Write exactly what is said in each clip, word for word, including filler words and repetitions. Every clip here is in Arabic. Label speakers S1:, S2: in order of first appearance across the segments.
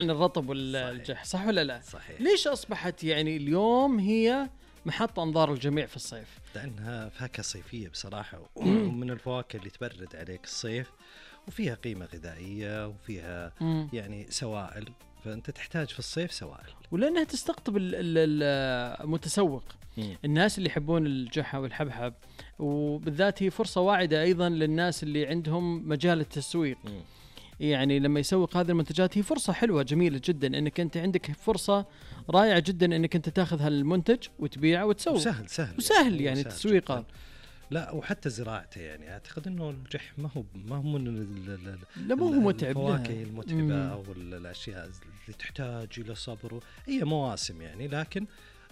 S1: الرطب والجح، صح ولا لا؟
S2: صحيح.
S1: ليش أصبحت يعني اليوم هي محط أنظار الجميع في الصيف؟
S2: لأنها فاكهة صيفية بصراحة، ومن الفواكه اللي تبرد عليك الصيف، وفيها قيمة غذائية، وفيها
S1: مم.
S2: يعني سوائل، فأنت تحتاج في الصيف سوائل.
S1: ولأنها تستقطب المتسوق، الناس اللي يحبون الجحا والحبحب، وبالذات هي فرصة واعدة أيضا للناس اللي عندهم مجال التسويق. م. يعني لما يسوق هذه المنتجات هي فرصة حلوة جميلة جدا، انك انت عندك فرصة رائعة جدا انك انت تاخذ هالمنتج وتبيعه وتسوق.
S2: وسهل سهل
S1: وسهل يعني, يعني تسويقه.
S2: لا وحتى زراعته، يعني اعتقد انه الجح ما هو ما هو من
S1: لا مو متعب،
S2: الفواكه المتعبة او الاشياء اللي تحتاج الى صبر، هي مواسم يعني. لكن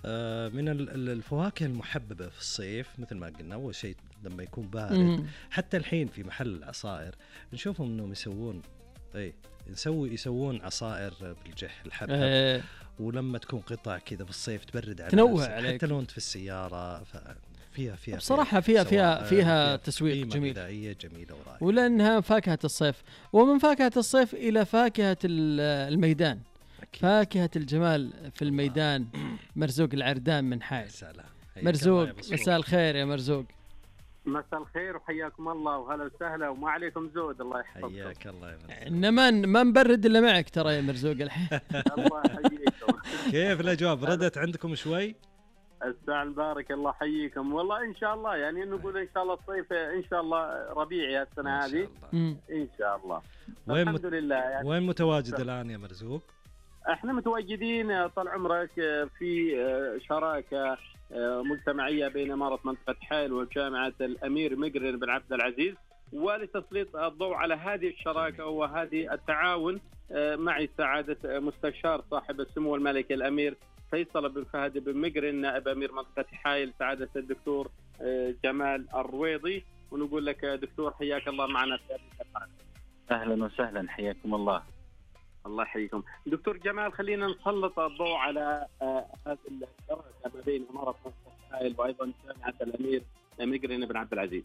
S2: من الفواكه المحببة في الصيف مثل ما قلنا، أول شيء لما يكون بارد. مم. حتى الحين في محل العصائر نشوفهم إنهم يسوون أي يسوي يسوون عصائر بالجح الحبحب. أه. ولما تكون قطع كذا في الصيف تبرد على
S1: تنوع عليك،
S2: حتى لو أنت في السيارة فيها فيها
S1: بصراحة فيها فيها فيها تسويق جميل،
S2: غذائية جميلة ورائعة،
S1: ولأنها فاكهة الصيف. ومن فاكهة الصيف إلى فاكهة الميدان، أكيد. فاكهة الجمال في الميدان. مرزوق العردان من حائل. مرزوق، مساء الخير يا مرزوق.
S3: مساء الخير وحياكم الله وهلا وسهلا، وما عليكم زود. الله يحفظك.
S2: حياك الله يا مرزوق.
S1: إنما ما نبرد إلا معك ترى يا مرزوق الحين.
S3: الله يحييكم.
S2: كيف الأجواء؟ بردت عندكم شوي؟
S3: الساعة المبارك، الله يحييكم. والله إن شاء الله يعني نقول إن شاء الله الصيف إن شاء الله ربيعي السنة هذه إن شاء الله.
S2: وين الحمد مت... لله. يعني وين متواجد الآن يا مرزوق؟
S3: احنا متواجدين طال عمرك في شراكة مجتمعية بين إمارة منطقة حائل وجامعة الأمير مقرن بن عبد العزيز. ولتسليط الضوء على هذه الشراكة وهذه التعاون معي سعادة مستشار صاحب السمو الملكي الأمير فيصل بن فهد بن مقرن نائب أمير منطقة حائل سعادة الدكتور جمال الرويضي. ونقول لك دكتور حياك الله معنا في هذه الحلقة.
S4: أهلا وسهلا، حياكم الله.
S3: الله يحييكم. دكتور جمال، خلينا نسلط الضوء على هذه الشراكة ما بين إمارة منطقة حائل وأيضا جامعة الأمير مقرن بن عبد العزيز.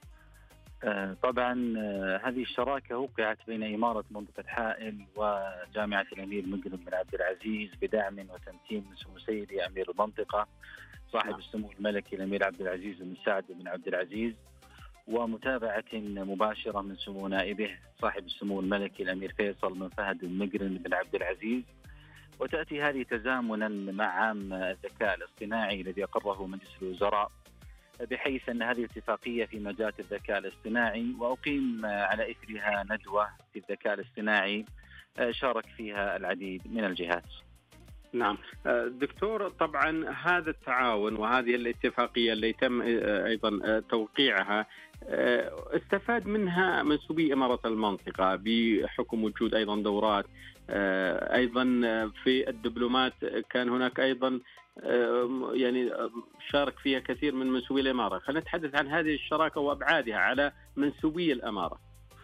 S4: طبعا هذه الشراكة وقعت بين إمارة منطقة حائل وجامعة الأمير مقرن بن عبد العزيز بدعم وتمكين من سمو سيدي أمير المنطقة صاحب السمو الملكي الأمير عبد العزيز بن سعد بن عبد العزيز، ومتابعة مباشرة من سمو نائبه صاحب السمو الملكي الأمير فيصل بن فهد بن مقرن بن عبد العزيز. وتأتي هذه تزامنا مع عام الذكاء الاصطناعي الذي أقره مجلس الوزراء، بحيث أن هذه اتفاقية في مجال الذكاء الاصطناعي، وأقيم على إثرها ندوة في الذكاء الاصطناعي شارك فيها العديد من الجهات.
S3: نعم دكتور، طبعا هذا التعاون وهذه الاتفاقية اللي تم أيضا توقيعها استفاد منها منسوبي إمارة المنطقة بحكم وجود أيضا دورات، أيضا في الدبلومات كان هناك أيضا يعني شارك فيها كثير من منسوبي الإمارة. خلينا نتحدث عن هذه الشراكة وأبعادها على منسوبي الإمارة.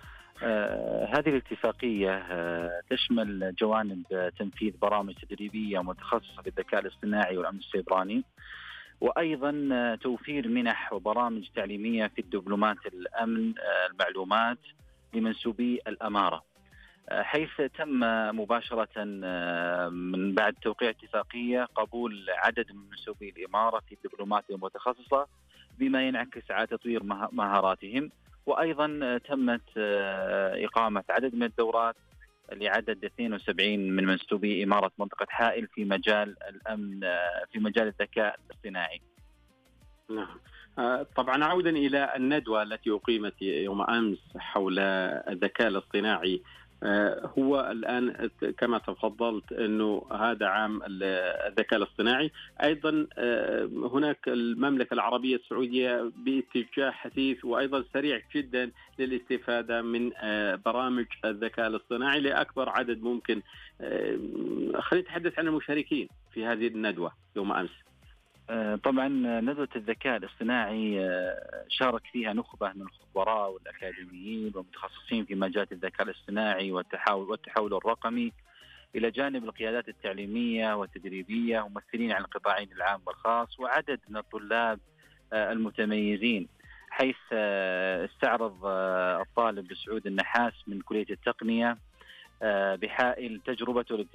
S4: آه هذه الاتفاقية آه تشمل جوانب تنفيذ برامج تدريبية متخصصة في الذكاء الاصطناعي والأمن السيبراني، وأيضا آه توفير منح وبرامج تعليمية في الدبلومات الأمن آه المعلومات لمنسوبي الأمارة، آه حيث تم مباشرة آه من بعد توقيع اتفاقية قبول عدد من منسوبي الإمارة في الدبلومات المتخصصة، بما ينعكس على تطوير مهاراتهم. وأيضا تمت إقامة عدد من الدورات لعدد اثنين وسبعين من منسوبي إمارة منطقة حائل في مجال الأمن في مجال الذكاء الاصطناعي.
S3: نعم طبعا عودا إلى الندوة التي أقيمت يوم أمس حول الذكاء الاصطناعي، هو الآن كما تفضلت أنه هذا عام الذكاء الاصطناعي. أيضا هناك المملكة العربية السعودية باتجاه حثيث وأيضا سريع جدا للاستفادة من برامج الذكاء الاصطناعي لأكبر عدد ممكن. خلينا نتحدث عن المشاركين في هذه الندوة يوم أمس.
S4: طبعا ندوة الذكاء الاصطناعي شارك فيها نخبة من الخبراء والأكاديميين والمتخصصين في مجال الذكاء الاصطناعي والتحول والتحول الرقمي، إلى جانب القيادات التعليمية والتدريبية وممثلين عن القطاعين العام والخاص، وعدد من الطلاب المتميزين، حيث استعرض الطالب سعود النحاس من كلية التقنية بحائل تجربته